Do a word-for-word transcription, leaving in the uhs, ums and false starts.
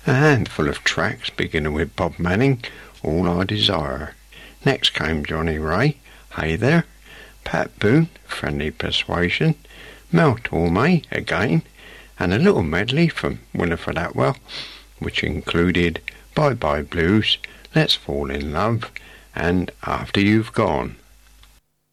A handful of tracks beginning with Bob Manning, All I Desire. Next came Johnny Ray, Hey There, Pat Boone, Friendly Persuasion, Mel Torme, Again, and a little medley from Winifred Atwell, which included Bye Bye Blues, Let's Fall in Love, and After You've Gone.